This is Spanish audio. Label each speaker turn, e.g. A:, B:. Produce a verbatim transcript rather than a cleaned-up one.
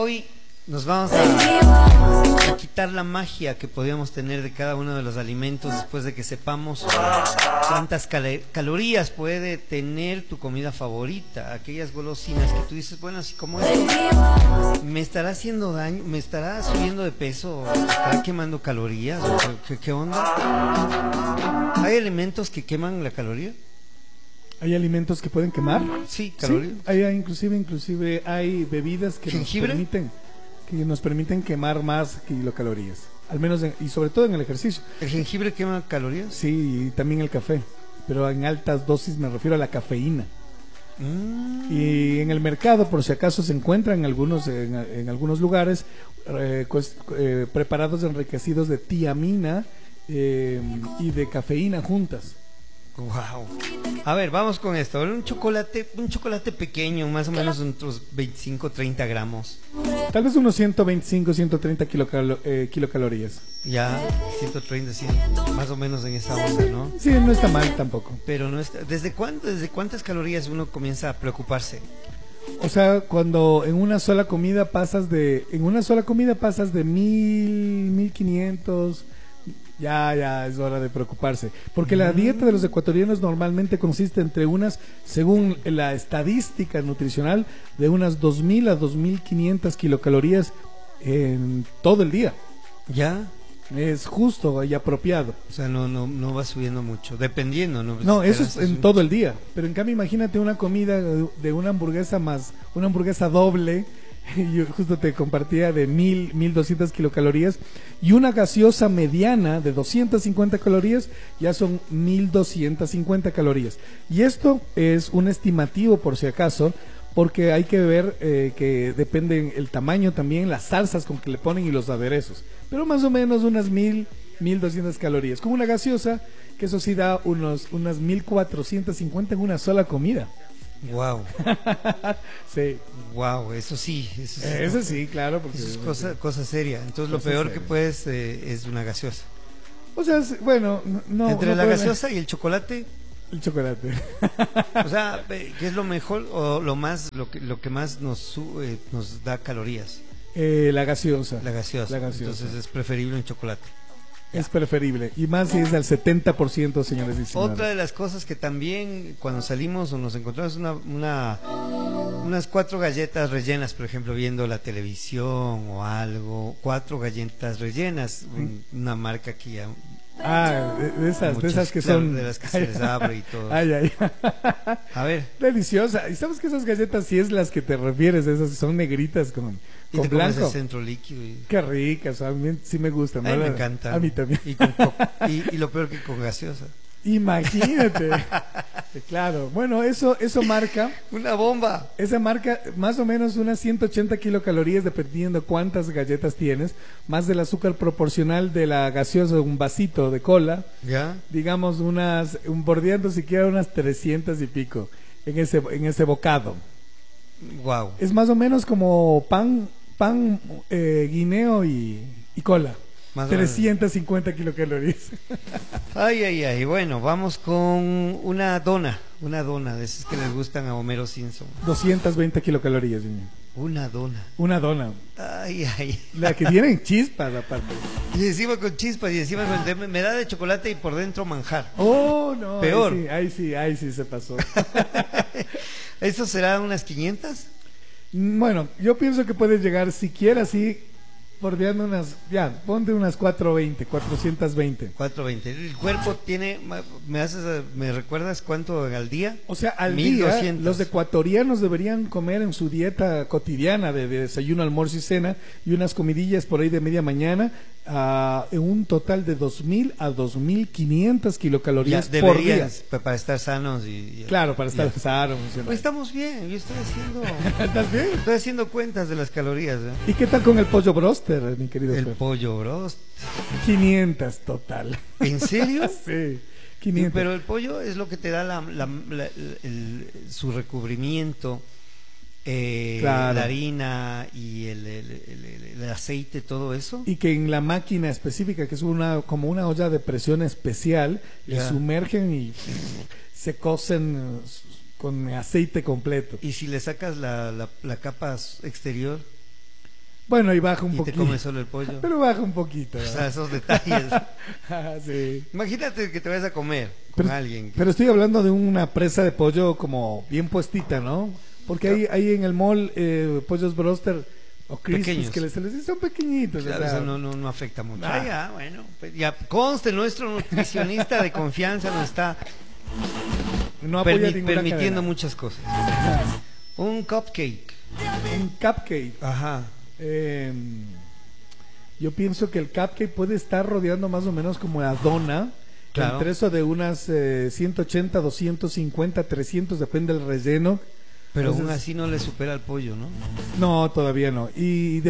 A: hoy nos vamos a, a quitar la magia que podíamos tener de cada uno de los alimentos después de que sepamos cuántas cal calorías puede tener tu comida favorita, aquellas golosinas que tú dices, bueno, así como esto, ¿me estará haciendo daño? ¿Me estará subiendo de peso? ¿Me estará quemando calorías? ¿Qué, qué onda? ¿Hay alimentos que queman la caloría?
B: ¿Hay alimentos que pueden quemar?
A: Sí, calorías.
B: Sí, hay, inclusive, inclusive hay bebidas que nos permiten, que nos permiten quemar más kilocalorías. Al menos, en, y sobre todo en el ejercicio.
A: ¿El jengibre quema calorías?
B: Sí, y también el café. Pero en altas dosis me refiero a la cafeína. Mm. Y en el mercado, por si acaso, se encuentran algunos, en, en algunos lugares eh, pues, eh, preparados enriquecidos de tiamina eh, y de cafeína juntas.
A: Wow. A ver, vamos con esto. Un chocolate, un chocolate pequeño, más o menos unos veinticinco, treinta gramos.
B: Tal vez unos ciento veinticinco, ciento treinta kilocalo eh, kilocalorías.
A: Ya, ciento treinta, cien, más o menos en esa onda, ¿no?
B: Sí, no está mal tampoco.
A: Pero no está. ¿Desde cuándo, desde cuántas calorías uno comienza a preocuparse?
B: O sea, cuando en una sola comida pasas de, en una sola comida pasas de mil, mil quinientos. Ya, ya, es hora de preocuparse. Porque mm. la dieta de los ecuatorianos normalmente consiste entre unas, según la estadística nutricional, de unas dos mil a dos mil quinientas kilocalorías en todo el día.
A: ¿Ya?
B: Es justo y apropiado.
A: O sea, no, no, no va subiendo mucho, dependiendo, ¿no?
B: No, eso es en todo el día. Pero en cambio, imagínate una comida de una hamburguesa más, una hamburguesa doble. Yo justo te compartía de mil, mil doscientas kilocalorías, y una gaseosa mediana de doscientas cincuenta calorías ya son mil doscientas cincuenta calorías. Y esto es un estimativo por si acaso, porque hay que ver eh, que depende el tamaño también, las salsas con que le ponen y los aderezos. Pero más o menos unas mil, mil doscientas calorías. Con una gaseosa, que eso sí da unos, unas mil cuatrocientas cincuenta en una sola comida.
A: Wow.
B: Sí.
A: Wow, eso sí. Eso sí,
B: eso sí, claro. Porque
A: eso es cosa, cosa seria. Entonces
B: cosa
A: lo peor
B: seria.
A: que puedes eh, es una gaseosa.
B: O sea, bueno, no.
A: Entre
B: no
A: la
B: puede...
A: gaseosa y el chocolate.
B: El chocolate.
A: O sea, ¿qué es lo mejor o lo más, lo que, lo que más nos, eh, nos da calorías?
B: Eh, la gaseosa.
A: La gaseosa.
B: La gaseosa.
A: Entonces es preferible un chocolate.
B: Es preferible, y más si es al setenta por ciento, señores y señores.
A: Otra de las cosas que también cuando salimos o nos encontramos una, una unas cuatro galletas rellenas, por ejemplo, viendo la televisión o algo, cuatro galletas rellenas, mm. una marca que ya...
B: Ah, de, de esas, muchas, de esas que
A: claro,
B: son...
A: de las que se les abre y todo.
B: Ay, ay.
A: A ver.
B: Deliciosa. ¿Y sabes que esas galletas sí es las que te refieres? Esas que son negritas con...
A: Y
B: con
A: te
B: blanco.
A: Comes el centro líquido. Y...
B: Qué ricas, a mí sí me gustan.
A: A mí
B: ¿no?
A: me encantan.
B: A mí también.
A: Y, con y, y lo peor que con gaseosa.
B: Imagínate. Claro. Bueno, eso eso marca...
A: Una bomba.
B: Esa marca más o menos unas ciento ochenta kilocalorías dependiendo cuántas galletas tienes, más del azúcar proporcional de la gaseosa, un vasito de cola.
A: ¿Ya?
B: Digamos unas, un bordeando siquiera unas trescientas y pico en ese, en ese bocado.
A: Wow.
B: Es más o menos como pan, pan eh, guineo y, y cola. Más trescientas cincuenta kilocalorías.
A: Ay, ay, ay. Bueno, vamos con una dona. Una dona, de esas que les gustan a Homero Simpson.
B: doscientas veinte kilocalorías. Señor.
A: Una dona.
B: Una dona.
A: Ay, ay.
B: La que tienen chispas aparte.
A: Y encima con chispas y encima con... Me da de chocolate y por dentro manjar.
B: Oh, no.
A: Peor.
B: Ahí sí, ahí sí, ahí sí se pasó.
A: ¿Eso será unas quinientas?
B: Bueno, yo pienso que puedes llegar siquiera así, bordeando unas, ya, ponte unas cuatrocientos veinte, cuatrocientos veinte.
A: cuatrocientos veinte. El cuerpo tiene, ¿me haces, me recuerdas cuánto al día?
B: O sea, al
A: mil doscientos.
B: día, los ecuatorianos deberían comer en su dieta cotidiana de, de desayuno, almuerzo y cena, y unas comidillas por ahí de media mañana, uh, en un total de dos mil a dos mil quinientas kilocalorías
A: ya,
B: por día.
A: Para estar sanos y, y
B: claro, para estar
A: ya.
B: sanos.
A: Pues estamos bien, yo estoy haciendo
B: ¿Estás bien?
A: Estoy haciendo cuentas de las calorías. ¿eh?
B: ¿Y qué tal con el pollo broster, mi querido
A: El
B: Fer?
A: pollo broster.
B: quinientas total.
A: ¿En serio?
B: Sí. quinientas.
A: Pero el pollo es lo que te da la, la, la, el, su recubrimiento, eh, claro. La harina y el, el, el, el aceite, todo eso.
B: Y que en la máquina específica, que es una como una olla de presión especial, le yeah. sumergen y se cocen con aceite completo.
A: ¿Y si le sacas la, la, la capa exterior?
B: Bueno, y baja un
A: y
B: poquito.
A: te comes solo el pollo.
B: Pero baja un poquito.
A: O
B: ¿verdad?
A: sea, esos detalles.
B: Ah, sí.
A: Imagínate que te vayas a comer con
B: Pero,
A: alguien.
B: pero estoy hablando de una presa de pollo como bien puestita, ¿no? Porque hay, hay en el mall eh, pollos broster o crispies
A: Pequeños.
B: que les, se les dice son pequeñitos.
A: Claro,
B: o sea,
A: eso no, no, no afecta mucho.
B: Ah.
A: Ah, ya, bueno, pues ya conste, nuestro nutricionista de confianza nos está
B: no apoya
A: permi-
B: ninguna
A: permitiendo
B: cadena.
A: muchas cosas. Un cupcake.
B: Un cupcake.
A: Ajá.
B: Eh, yo pienso que el cupcake puede estar rodeando más o menos como la dona.
A: Claro.
B: Entre eso de unas eh, ciento ochenta, doscientos cincuenta, trescientos, depende del relleno.
A: Pero aún
B: Entonces,
A: así no le supera al pollo, ¿no?
B: no, todavía no. Y